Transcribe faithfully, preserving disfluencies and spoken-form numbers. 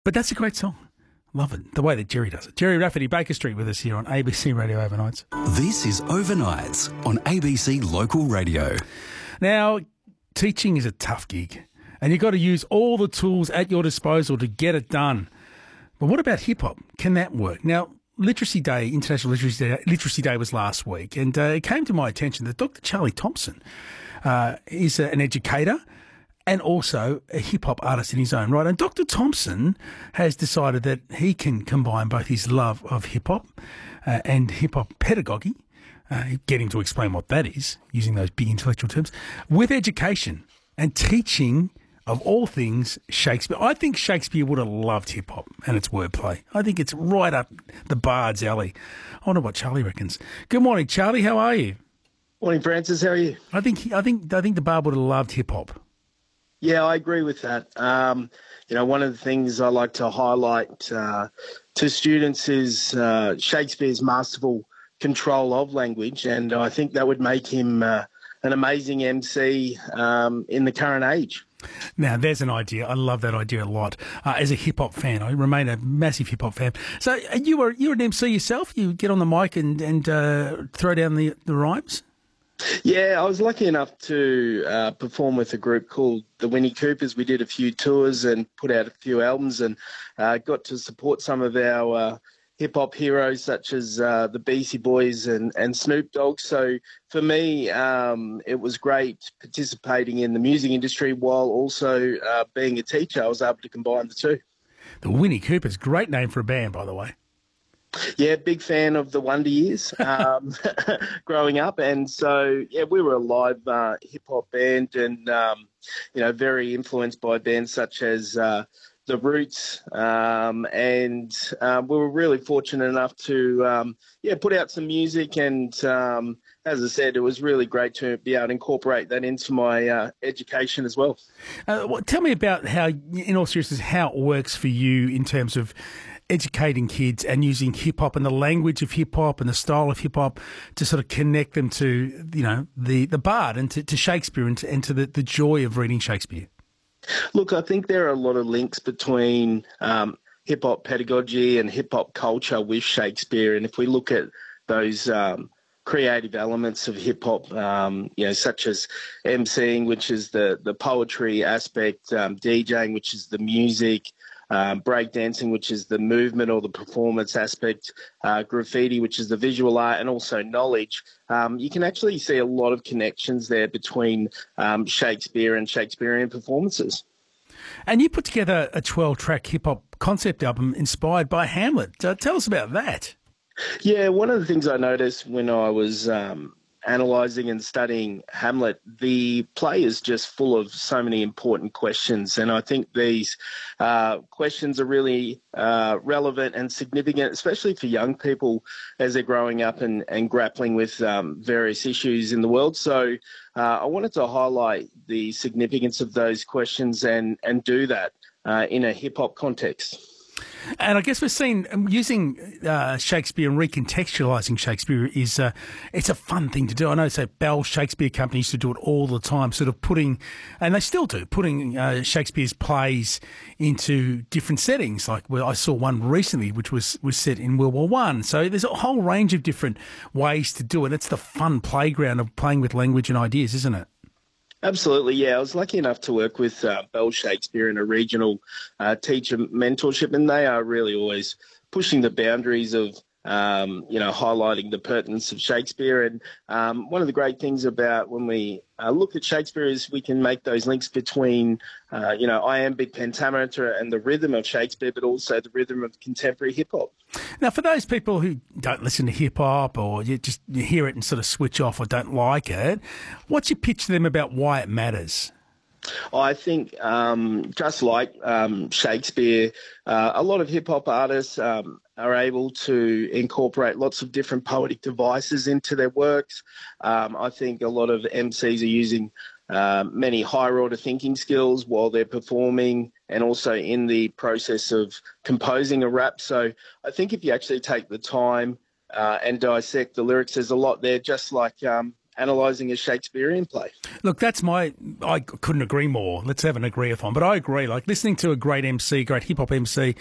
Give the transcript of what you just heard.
But that's a great song. Love it. The way that Jerry does it. Jerry Rafferty, Baker Street with us here on A B C Radio Overnights. This is Overnights on A B C Local Radio. Now, teaching is a tough gig, and you've got to use all the tools at your disposal to get it done. But what about hip-hop? Can that work? Now, Literacy Day, International Literacy Day, Literacy Day was last week, and uh, it came to my attention that Doctor Charlie Thompson uh, is uh, an educator and also a hip-hop artist in his own right. And Doctor Thompson has decided that he can combine both his love of hip-hop uh, and hip-hop pedagogy, uh, getting to explain what that is, using those big intellectual terms, with education and teaching of all things Shakespeare. I think Shakespeare would have loved hip-hop and its wordplay. I think it's right up the bard's alley. I wonder what Charlie reckons. Good morning, Charlie. How are you? Morning, Francis. How are you? I think I think I think the bard would have loved hip-hop. Yeah, I agree with that. Um, you know, one of the things I like to highlight uh, to students is uh, Shakespeare's masterful control of language, and I think that would make him uh, an amazing M C um, in the current age. Now, there's an idea. I love that idea a lot. Uh, as a hip-hop fan, I remain a massive hip-hop fan. So uh, you were you're an M C yourself? You get on the mic and, and uh, throw down the, the rhymes? Yeah, I was lucky enough to uh, perform with a group called the Winnie Coopers. We did a few tours and put out a few albums, and uh, got to support some of our uh, hip-hop heroes such as uh, the Beastie Boys and, and Snoop Dogg. So for me, um, it was great participating in the music industry while also uh, being a teacher. I was able to combine the two. The Winnie Coopers, great name for a band, by the way. Yeah, big fan of the Wonder Years um, growing up. And so, yeah, we were a live uh, hip-hop band and, um, you know, very influenced by bands such as uh, The Roots. Um, and uh, we were really fortunate enough to, um, yeah, put out some music. And um, as I said, it was really great to be able to incorporate that into my uh, education as well. Uh, well, tell me about how, in all seriousness, how it works for you in terms of educating kids and using hip-hop and the language of hip-hop and the style of hip-hop to sort of connect them to, you know, the, the bard and to, to Shakespeare and to, and to the, the joy of reading Shakespeare. Look, I think there are a lot of links between um, hip-hop pedagogy and hip-hop culture with Shakespeare. And if we look at those um, creative elements of hip-hop, um, you know, such as emceeing, which is the, the poetry aspect, um, DJing, which is the music, Um, breakdancing, which is the movement or the performance aspect, uh, graffiti, which is the visual art, and also knowledge. Um, you can actually see a lot of connections there between um, Shakespeare and Shakespearean performances. And you put together a twelve-track hip-hop concept album inspired by Hamlet. Uh, tell us about that. Yeah, one of the things I noticed when I was um, analysing and studying Hamlet, the play is just full of so many important questions. And I think these uh, questions are really uh, relevant and significant, especially for young people as they're growing up and, and grappling with um, various issues in the world. So uh, I wanted to highlight the significance of those questions and, and do that uh, in a hip-hop context. And I guess we're seeing um, using uh, Shakespeare and recontextualising Shakespeare is uh, it's a fun thing to do. I know, say, Bell Shakespeare Company used to do it all the time, sort of putting, and they still do, putting uh, Shakespeare's plays into different settings. Like, well, I saw one recently which was, was set in World War One. So there's a whole range of different ways to do it. It's the fun playground of playing with language and ideas, isn't it? Absolutely, yeah. I was lucky enough to work with uh, Bell Shakespeare in a regional uh, teacher mentorship, and they are really always pushing the boundaries of, um, you know, highlighting the pertinence of Shakespeare. And um, one of the great things about when we uh, look at Shakespeare is we can make those links between, uh, you know, iambic pentameter and the rhythm of Shakespeare, but also the rhythm of contemporary hip-hop. Now, for those people who don't listen to hip-hop or you just you hear it and sort of switch off or don't like it, what's your pitch to them about why it matters? I think um, just like um, Shakespeare, uh, a lot of hip-hop artists um, are able to incorporate lots of different poetic devices into their works. Um, I think a lot of M Cs are using uh, many higher-order thinking skills while they're performing and also in the process of composing a rap. So I think if you actually take the time uh, and dissect the lyrics, there's a lot there, just like um, analysing a Shakespearean play. Look, that's my, I couldn't agree more. Let's have an agree-a-thon. But I agree, like listening to a great M C, great hip-hop M C,